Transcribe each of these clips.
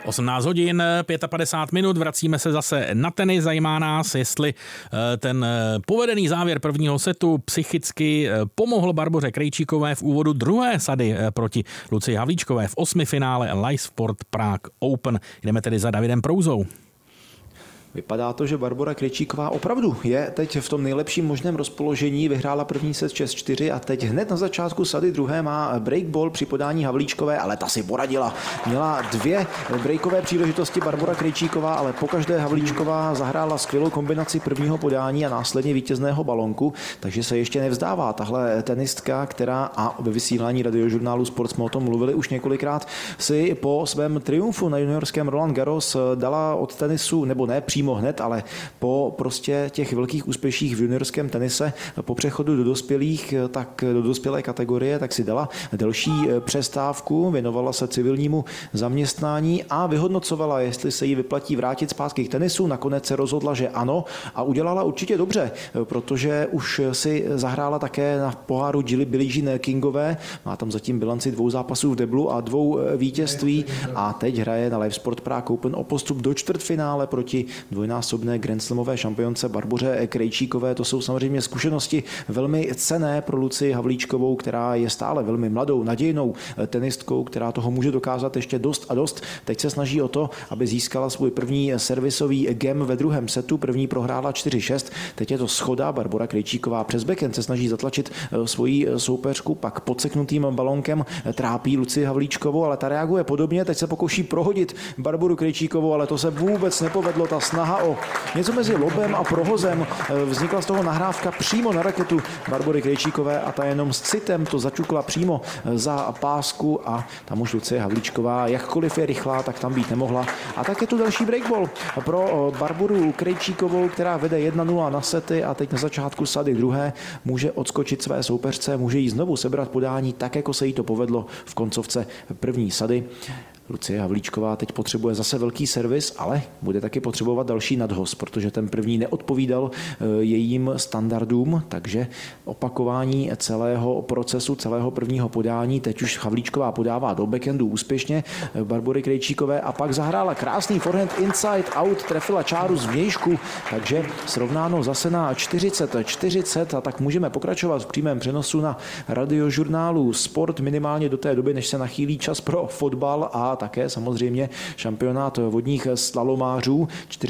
18 hodin, 55 minut, vracíme se zase na tenis. Zajímá nás, jestli ten povedený závěr prvního setu psychicky pomohl Barboře Krejčíkové v úvodu druhé sady proti Lucii Havlíčkové v 8. finále Live Sport Prague Open. Jdeme tedy za Davidem Prouzou. Vypadá to, že Barbora Krejčíková opravdu je teď v tom nejlepším možném rozpoložení. Vyhrála první set 6-4 a teď hned na začátku sady druhé má breakball při podání Havlíčkové, ale ta si poradila. Měla 2 breakové příležitosti Barbora Krejčíková, ale pokaždé Havlíčková zahrála skvělou kombinaci prvního podání a následně vítězného balonku, takže se ještě nevzdává. Tahle tenistka, která, a ve vysílání radiožurnálu Sport jsme o tom mluvili už několikrát, si po svém triumfu na juniorském Roland Garros dala od tenisu, nebo ne přímo hned, ale po prostě těch velkých úspěších v juniorském tenise, po přechodu do dospělých, tak do dospělé kategorie, tak si dala delší přestávku, věnovala se civilnímu zaměstnání a vyhodnocovala, jestli se jí vyplatí vrátit zpátky k tenisu. Nakonec se rozhodla, že ano, a udělala určitě dobře, protože už si zahrála také na poháru Billie Jean Kingové, má tam zatím bilanci 2 zápasů v deblu a 2 vítězství a teď hraje na Live Sport Prague Open o postup do čtvrtfinále proti dvojnásobné Grand Slamové šampionce Barboře Krejčíkové. To jsou samozřejmě zkušenosti velmi cenné pro Lucii Havlíčkovou, která je stále velmi mladou, nadějnou tenistkou, která toho může dokázat ještě dost a dost. Teď se snaží o to, aby získala svůj první servisový gem ve druhém setu. První prohrála 4-6. Teď je to schoda. Barbora Krejčíková přes backhand se snaží zatlačit svoji soupeřku, pak podseknutým balonkem trápí Lucii Havlíčkovou, ale ta reaguje podobně. Teď se pokouší prohodit Barboru Krejčíkovou, ale to se vůbec nepovedlo. Ta snaha o něco mezi lobem a prohozem, vznikla z toho nahrávka přímo na raketu Barbory Krejčíkové a ta jenom s citem to začukla přímo za pásku a tam už Lucie Havlíčková, jakkoliv je rychlá, tak tam být nemohla. A tak je tu další breakball pro Barboru Krejčíkovou, která vede 1-0 na sety a teď na začátku sady druhé může odskočit své soupeřce, může jí znovu sebrat podání, tak jako se jí to povedlo v koncovce první sady. Lucie Havlíčková teď potřebuje zase velký servis, ale bude taky potřebovat další nadhoz, protože ten první neodpovídal jejím standardům, takže opakování celého procesu, celého prvního podání. Teď už Havlíčková podává do backhandu úspěšně Barbory Krejčíkové a pak zahrála krásný forehand inside out, trefila čáru z vnějšku, takže srovnáno zase na 40-40 a tak můžeme pokračovat v přímém přenosu na radiožurnálu Sport minimálně do té doby, než se nachýlí čas pro fotbal a také samozřejmě šampionát vodních slalomářů.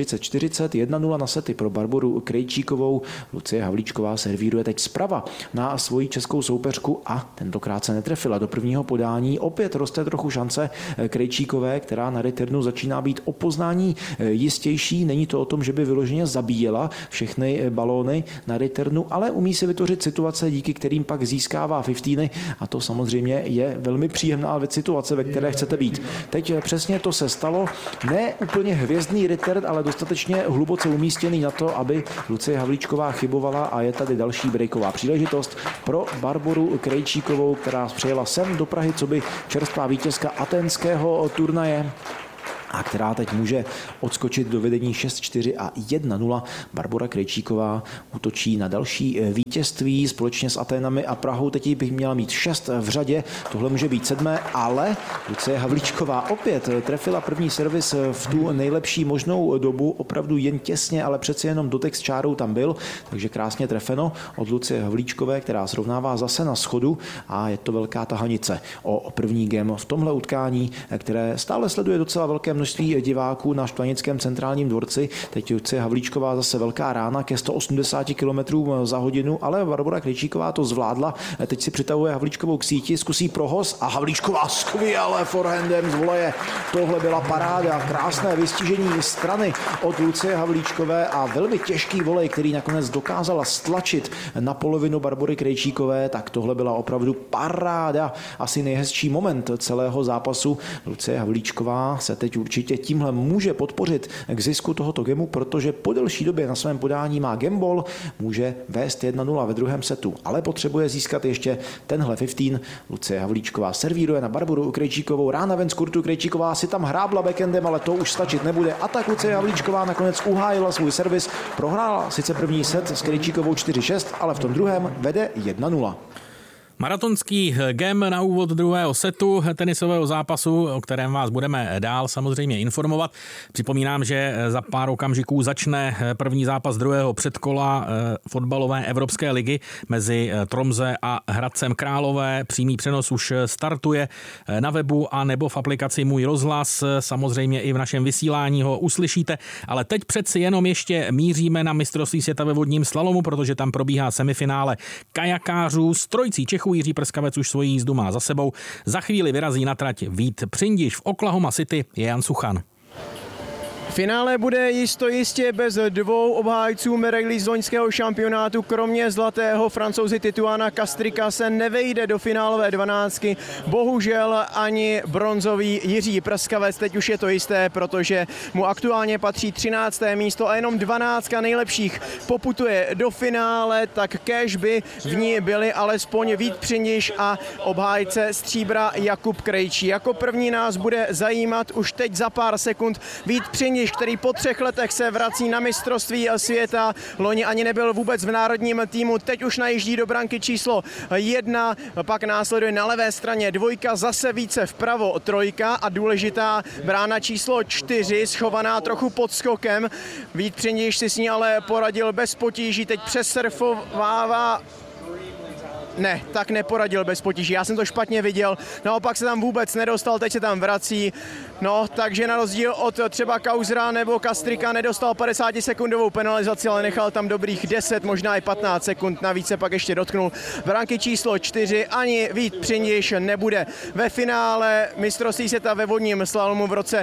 40-40, 1-0 na sety pro Barboru Krejčíkovou. Lucie Havlíčková servíruje teď zprava na svoji českou soupeřku a tentokrát se netrefila do prvního podání. Opět roste trochu šance Krejčíkové, která na returnu začíná být o poznání jistější. Není to o tom, že by vyloženě zabíjela všechny balóny na returnu, ale umí si vytvořit situace, díky kterým pak získává 15 a to samozřejmě je velmi příjemná situace, ve které chcete být. Teď přesně to se stalo. Ne úplně hvězdný return, ale dostatečně hluboce umístěný na to, aby Lucie Havlíčková chybovala a je tady další breaková příležitost pro Barboru Krejčíkovou, která přijela sem do Prahy coby čerstvá vítězka aténského turnaje a která teď může odskočit do vedení 6-4 a 1-0. Barbora Krejčíková útočí na další vítězství společně s Aténami a Prahou. Teď bych měla mít 6 v řadě, tohle může být 7, ale Lucie Havlíčková opět trefila první servis v tu nejlepší možnou dobu, opravdu jen těsně, ale přeci jenom dotek s čárou tam byl, takže krásně trefeno od Lucie Havlíčkové, která srovnává zase na schodu a je to velká tahanice o první game v tomhle utkání, které stále sleduje docela velké množství diváků na Štvanickém centrálním dvorci. Teď Lucie Havlíčková zase velká rána ke 180 km za hodinu, ale Barbora Krejčíková to zvládla. Teď si přitahuje Havlíčkovou k síti, zkusí prohoz a Havlíčková skvěle forehandem z voleje. Tohle byla paráda, krásné vystižení strany od Lucie Havlíčkové a velmi těžký volej, který nakonec dokázala stlačit na polovinu Barbory Krejčíkové, tak tohle byla opravdu paráda. Asi nejhezčí moment celého zápasu. Lucie Havlíčková se teď určitě tímhle může podpořit k zisku tohoto gemu, protože po delší době na svém podání má gameball, může vést 1-0 ve druhém setu, ale potřebuje získat ještě tenhle 15. Lucie Havlíčková servíruje na Barboru Krejčíkovou, rána ven z kurtu, Krejčíková si tam hrábla backendem, ale to už stačit nebude. A tak Lucie Havlíčková nakonec uhájila svůj servis, prohrála sice první set s Krejčíkovou 4-6, ale v tom druhém vede 1-0. Maratonský gem na úvod druhého setu tenisového zápasu, o kterém vás budeme dál samozřejmě informovat. Připomínám, že za pár okamžiků začne první zápas druhého předkola fotbalové Evropské ligy mezi Tromsø a Hradcem Králové. Přímý přenos už startuje na webu a nebo v aplikaci Můj rozhlas. Samozřejmě i v našem vysílání ho uslyšíte, ale teď přeci jenom ještě míříme na mistrovství světa ve vodním slalomu, protože tam probíhá semifinále kajakářů. Strojcí Čechů Jiří Prskavec už svoji jízdu má za sebou. Za chvíli vyrazí na trať Vít Přindiš. V Oklahoma City je Jan Suchan. Finále bude jistě bez dvou obhájců medailí z loňského šampionátu. Kromě zlatého Francouzi Tituana Kastrika se nevejde do finálové 12. Bohužel ani bronzový Jiří Prskavec. Teď už je to jisté, protože mu aktuálně patří 13. místo a jenom 12 nejlepších poputuje do finále, tak kéž by v ní byli alespoň Vít Přindiš a obhájce stříbra Jakub Krejčí. Jako první nás bude zajímat už teď za pár sekund Vít Přindiš, který po 3 letech se vrací na mistrovství světa. Loni ani nebyl vůbec v národním týmu, teď už najíždí do branky číslo 1, pak následuje na levé straně 2, zase více vpravo 3 a důležitá brána číslo 4, schovaná trochu pod skokem. Vít Přindiš si s ní ale poradil bez potíží, teď přesurfovává. Ne, tak neporadil bez potíží, já jsem to špatně viděl, naopak se tam vůbec nedostal, teď se tam vrací, no takže na rozdíl od třeba Kausera nebo Kastrika nedostal 50-sekundovou penalizaci, ale nechal tam dobrých 10, možná i 15 sekund, navíc se pak ještě dotknul branky číslo 4, ani Vít Přindiš nebude ve finále mistrovství světa ve vodním slalomu v roce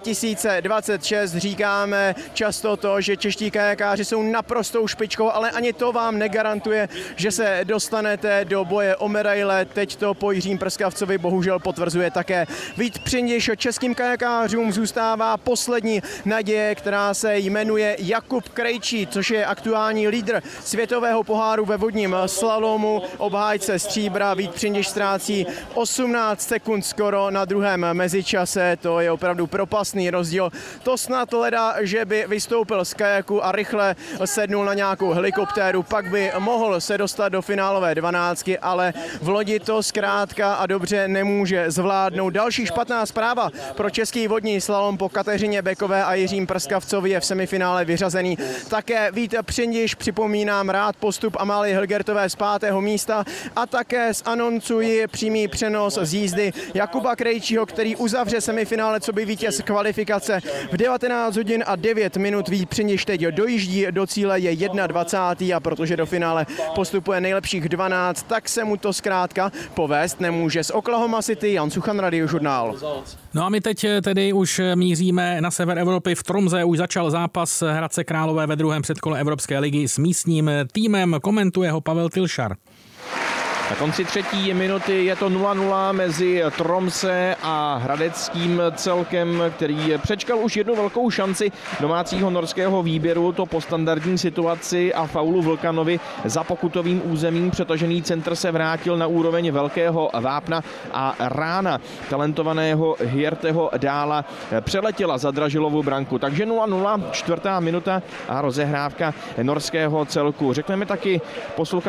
2026. Říkáme často to, že čeští kajakáři jsou naprostou špičkou, ale ani to vám negarantuje, že se dostanete do boje o medaile. Teď to po Jiřím Prskavcovi bohužel potvrzuje také Vít Přindiš. Českým kajakářům zůstává poslední naděje, která se jmenuje Jakub Krejčí, což je aktuální lídr světového poháru ve vodním slalomu, obhájce stříbra. Vít Přindiš ztrácí 18 sekund skoro na druhém mezičase, to je opravdu propastný rozdíl. To snad leda, že by vystoupil z kajaku a rychle sednul na nějakou helikoptéru, pak by mohl se dostat do finálové 12, ale v lodi to zkrátka a dobře nemůže zvládnout. Další špatná zpráva pro český vodní slalom: po Kateřině Bekové a Jiřím Prskavcovi je v semifinále vyřazený také Vít Přindiš. Připomínám rád postup Amálie Hilgertové z 5. místa a také zanoncuji přímý přenos z jízdy Jakuba Krejčího, který uzavře semifinále coby vítěz kvalifikace v 19 hodin a 9 minut. Vít Přindiš teď dojíždí do cíle, je 21. a protože do finále postupuje nejlepších 12, tak se mu to zkrátka povést nemůže. Z Oklahoma City Jan Suchan, Radiožurnál. No a my teď tedy už míříme na sever Evropy. V Tromsø už začal zápas Hradce Králové ve druhém předkole Evropské ligy s místním týmem. Komentuje ho Pavel Tilšar. Na konci 3. minuty je to 0-0 mezi Tromsø a hradeckým celkem, který přečkal už jednu velkou šanci domácího norského výběru. To po standardní situaci a faulu Vlkanovi za pokutovým územím přetažený centr se vrátil na úroveň velkého vápna a rána talentovaného Hjerteho Dála přeletěla za Dražilovu branku. Takže 0-0, 4. minuta a rozehrávka norského celku. Řekneme taky posluchačům